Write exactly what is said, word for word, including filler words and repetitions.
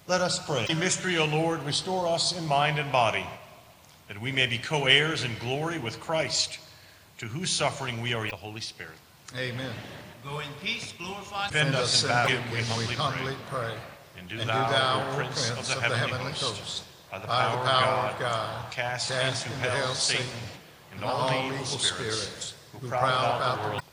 Let us pray. In mystery, O Lord, restore us in mind and body, that we may be co-heirs in glory with Christ, to whose suffering we are the Holy Spirit. Amen. Go in peace, glorify. Defend us in battle, we we humbly humbly pray. pray. And do And thou, do thou, O O Prince of the heavenly host, by the by power the of power of God, God, cast cast into into hell hell Satan Satan and all the evil spirits, who prowl about the world.